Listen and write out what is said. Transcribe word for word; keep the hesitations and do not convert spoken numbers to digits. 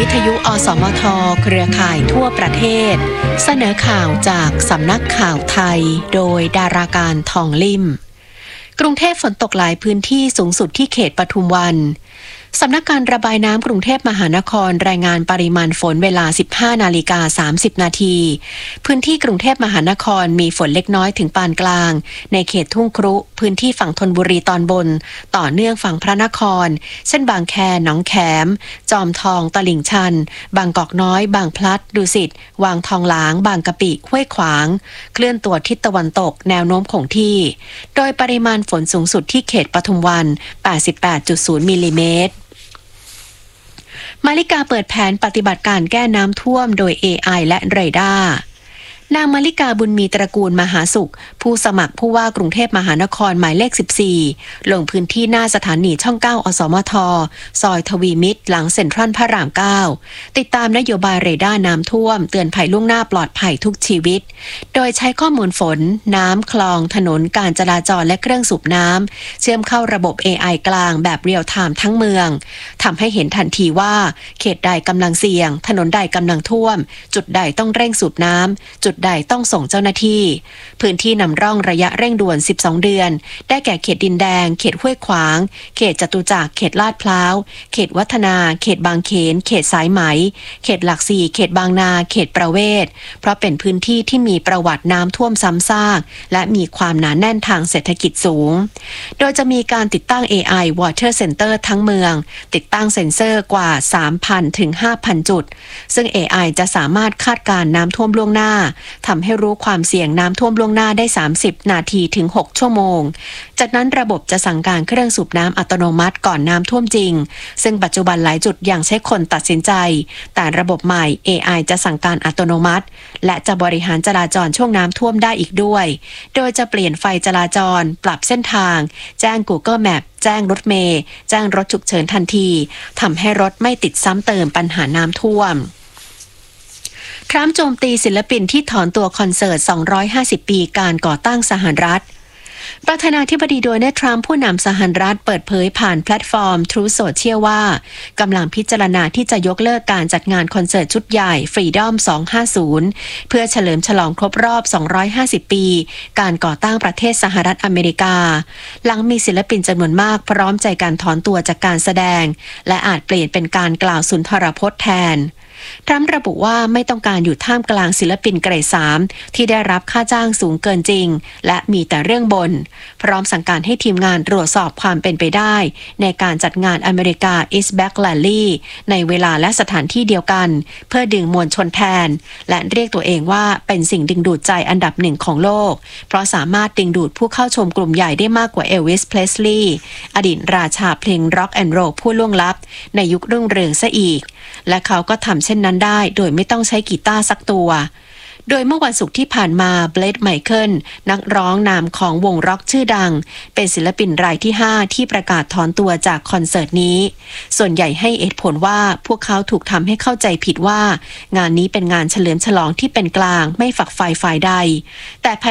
ทยุอสมทเครือข่ายทั่วประเทศเสนอข่าวจากสำนักข่าวไทยโดยดาราการทองลิ่มกรุงเทพฝนตกหลายพื้นที่สูงสุดที่เขตปทุมวันสำนักการระบายน้ำกรุงเทพมหานครรายงานปริมาณฝนเวลา สิบห้านาฬิกาสามสิบนาทีพื้นที่กรุงเทพมหานครมีฝนเล็กน้อยถึงปานกลางในเขตทุ่งครุพื้นที่ฝั่งธนบุรีตอนบนต่อเนื่องฝั่งพระนครเช่นบางแคหนองแขมจอมทองตลิ่งชันบางกอกน้อยบางพลัดดุสิตวางทองหลางบางกะปิห้วยขวางเคลื่อนตัวทิศตะวันตกแนวโน้มคงที่โดยปริมาณฝนสูงสุดที่เขตปทุมวัน แปดสิบแปดจุดศูนย์ มิลลิเมตรมาริกาเปิดแผนปฏิบัติการแก้น้ำท่วมโดย เอ ไอ และเรดาร์นางมาริกาบุญมีตระกูลมหาสุขผู้สมัครผู้ว่ากรุงเทพมหานครหมายเลขสิบสี่ลงพื้นที่หน้าสถานีช่องเก้าอสมทซอยทวีมิตรหลังเซ็นทรัลพระรามเก้าติดตามนโยบายเรดาร์น้ำท่วมเตือนภัยล่วงหน้าปลอดภัยทุกชีวิตโดยใช้ข้อมูลฝนน้ำคลองถนนการจราจรและเครื่องสูบน้ำเชื่อมเข้าระบบ เอ ไอ กลางแบบเรียลไทม์ทั้งเมืองทำให้เห็นทันทีว่าเขตใดกำลังเสี่ยงถนนใดกำลังท่วมจุดใดต้องเร่งสูบน้ำจุดใดต้องส่งเจ้าหน้าที่พื้นที่นำร่องระยะเร่งด่วนสิบสองเดือนได้แก่เขตดินแดงเขตห้วยขวางเขตจตุจักรเขตลาดพร้าวเขตวัฒนาเขตบางเขนเขตสายไหมเขตหลักสี่เขตบางนาเขตประเวศเพราะเป็นพื้นที่ที่มีประวัติน้ำท่วมซ้ำซากและมีความหนาแน่นทางเศรษฐกิจสูงโดยจะมีการติดตั้ง เอ ไอ Water Center ทั้งเมืองติดตั้งเซ็นเซอร์กว่า สามพัน ถึง ห้าพัน จุดซึ่ง เอ ไอ จะสามารถคาดการณ์น้ำท่วมล่วงหน้าทำให้รู้ความเสี่ยงน้ำท่วมล่วงหน้าได้สามสิบนาทีถึงหกชั่วโมงจากนั้นระบบจะสั่งการเครื่องสูบน้ำอัตโนมัติก่อนน้ำท่วมจริงซึ่งปัจจุบันหลายจุดยังใช้คนตัดสินใจแต่ระบบใหม่ เอ ไอ จะสั่งการอัตโนมัติและจะบริหารจราจรช่วงน้ำท่วมได้อีกด้วยโดยจะเปลี่ยนไฟจราจรปรับเส้นทางแจ้ง Google Map แจ้งรถเมล์แจ้งรถฉุกเฉินทันทีทำให้รถไม่ติดซ้ำเติมปัญหาน้ำท่วมทรัมป์โจมตีศิลปินที่ถอนตัวคอนเสิร์ตสองร้อยห้าสิบปีการก่อตั้งสหรัฐประธานาธิบดีโดนัลด์ทรัมป์ผู้นำสหรัฐเปิดเผยผ่านแพลตฟอร์ม Truth Social ว่ากำลังพิจารณาที่จะยกเลิกการจัดงานคอนเสิร์ตชุดใหญ่ Freedom สองร้อยห้าสิบเพื่อเฉลิมฉลองครบรอบสองร้อยห้าสิบปีการก่อตั้งประเทศสหรัฐอเมริกาหลังมีศิลปินจำนวนมากพร้อมใจการถอนตัวจากการแสดงและอาจเปลี่ยนเป็นการกล่าวสุนทรพจน์แทนทรัมป์ระบุว่าไม่ต้องการอยู่ท่ามกลางศิลปินเกรดสามที่ได้รับค่าจ้างสูงเกินจริงและมีแต่เรื่องบนพร้อมสั่งการให้ทีมงานตรวจสอบความเป็นไปได้ในการจัดงานอเมริกา East Back Rally ในเวลาและสถานที่เดียวกันเพื่อดึงมวลชนแทนและเรียกตัวเองว่าเป็นสิ่งดึงดูดใจอันดับหนึ่งของโลกเพราะสามารถดึงดูดผู้เข้าชมกลุ่มใหญ่ได้มากกว่าเอลวิส เพลสลีย์อดีตราชาเพลงร็อกแอนด์โรลผู้ล่วงลับในยุครุ่งเรืองซะอีกและเขาก็ทำเช่นนั้นได้โดยไม่ต้องใช้กีตาร์สักตัวโดยเมื่อวันศุกร์ที่ผ่านมาเบลดไมเคิลนักร้องนำของวงร็อกชื่อดังเป็นศิลปินรายที่ห้าที่ประกาศถอนตัวจากคอนเสิร์ตนี้ส่วนใหญ่ให้เหตุผลว่าพวกเขาถูกทำให้เข้าใจผิดว่างานนี้เป็นงานเฉลิมฉลองที่เป็นกลางไม่ฝักใฝ่ฝ่ายใดแต่